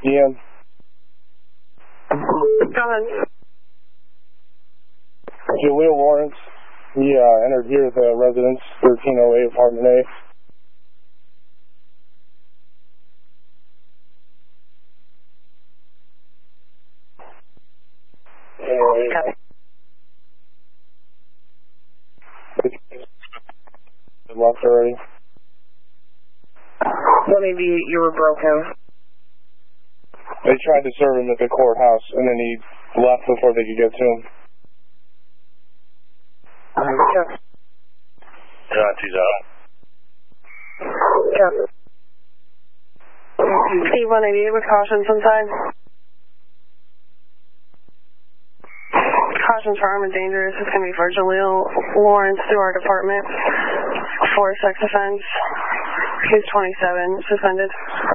Ian. Go ahead. Jaleel Lawrence. He entered here at the residence, 1308 Apartment A. Okay. Left already. Well, maybe you were broken. They tried to serve him at the courthouse, and then he left before they could get to him. Yeah. Yeah. C-188 with caution inside. Cautions for armed and dangerous. It's going to be for Jaleel Lawrence through our department for sex offense. He's 27, suspended.